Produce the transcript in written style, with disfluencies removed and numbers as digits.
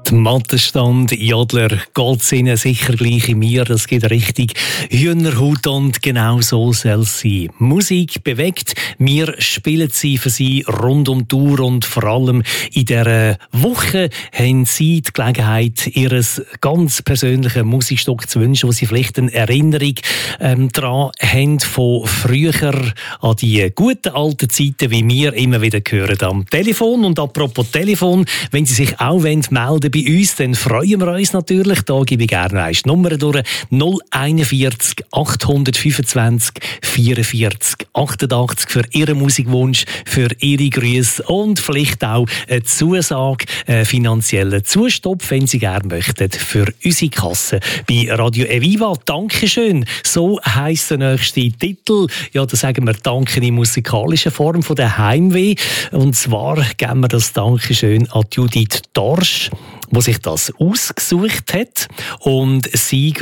Mattenstand, Jodler, geht's Ihnen sicher gleich in mir, das geht richtig Hühnerhaut und genau so soll es sein. Musik bewegt, wir spielen sie für Sie rund um die Uhr und vor allem in dieser Woche haben Sie die Gelegenheit, Ihr ganz persönliches Musikstück zu wünschen, wo Sie vielleicht eine Erinnerung daran haben von früher an die guten alten Zeiten, wie wir immer wieder hören am Telefon. Und apropos Telefon, wenn Sie sich auch melden bei uns, dann freuen wir uns natürlich. Da gebe ich gerne die Nummer durch. 041 825 44 88 für Ihren Musikwunsch, für Ihre Grüße und vielleicht auch eine Zusage, finanziellen Zustopf, wenn Sie gerne möchten, für unsere Kasse bei Radio Eviva. Dankeschön. So heisst der nächste Titel. Ja, da sagen wir Danke in musikalischer Form von der Heimweh. Und zwar geben wir das Dankeschön an Judith Dorsch, die sich das ausgesucht hat. Und sie